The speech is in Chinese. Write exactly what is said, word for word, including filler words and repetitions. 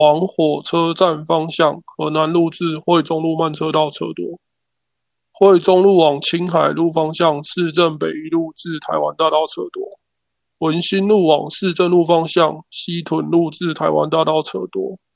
往火车站方向，河南路至惠中路慢车道车多。惠中路往青海路方向，市政北一路至台湾大道车多。文心路往市政路方向，西屯路至台湾大道车多。